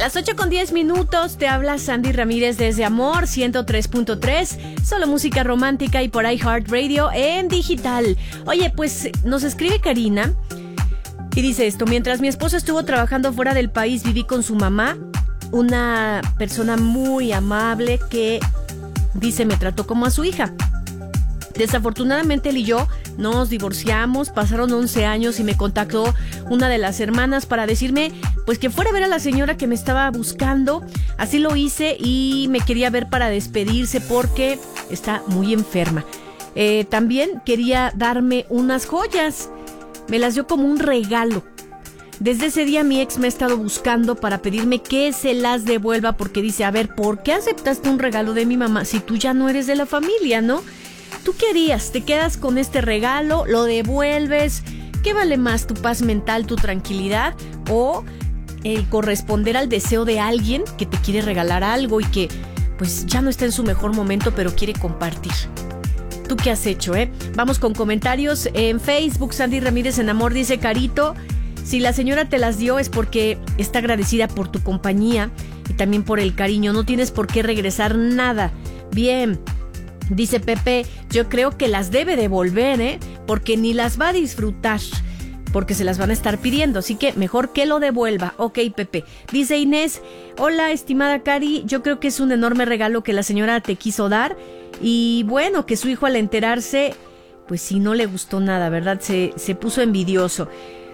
Las 8:10, te habla Sandy Ramírez desde Amor 103.3, solo música romántica y por iHeartRadio en digital. Oye, pues nos escribe Karina y dice esto: mientras mi esposo estuvo trabajando fuera del país, viví con su mamá, una persona muy amable que, dice, me trató como a su hija. Desafortunadamente él y yo nos divorciamos, pasaron 11 años y me contactó una de las hermanas para decirme pues que fuera a ver a la señora que me estaba buscando. Así lo hice y me quería ver para despedirse porque está muy enferma. También quería darme unas joyas, me las dio como un regalo. Desde ese día mi ex me ha estado buscando para pedirme que se las devuelva porque dice, a ver, ¿por qué aceptaste un regalo de mi mamá si tú ya no eres de la familia, no? ¿Tú qué harías? ¿Te quedas con este regalo? ¿Lo devuelves? ¿Qué vale más, tu paz mental, tu tranquilidad o el corresponder al deseo de alguien que te quiere regalar algo y que pues ya no está en su mejor momento pero quiere compartir? ¿Tú qué has hecho, Vamos con comentarios en Facebook. Sandy Ramírez en Amor dice, Carito, si la señora te las dio es porque está agradecida por tu compañía y también por el cariño. No tienes por qué regresar nada. Bien. Dice Pepe, yo creo que las debe devolver, porque ni las va a disfrutar, porque se las van a estar pidiendo, así que mejor que lo devuelva. Ok, Pepe. Dice Inés, hola, estimada Cari, yo creo que es un enorme regalo que la señora te quiso dar y bueno, que su hijo al enterarse, pues sí, no le gustó nada, ¿verdad? Se puso envidioso.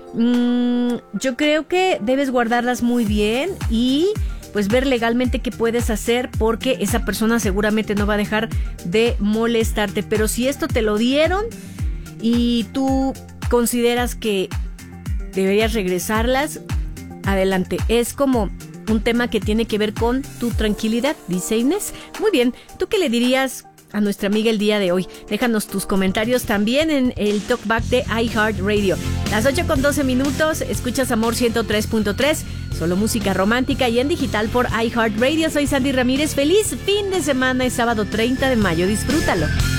Yo creo que debes guardarlas muy bien y pues ver legalmente qué puedes hacer porque esa persona seguramente no va a dejar de molestarte. Pero si esto te lo dieron y tú consideras que deberías regresarlas, adelante. Es como un tema que tiene que ver con tu tranquilidad, dice Inés. Muy bien, ¿tú qué le dirías a nuestra amiga el día de hoy? Déjanos tus comentarios también en el Talkback de iHeartRadio. Las 8:12, escuchas Amor 103.3, solo música romántica y en digital por iHeartRadio. Soy Sandy Ramírez, feliz fin de semana, es sábado 30 de mayo, disfrútalo.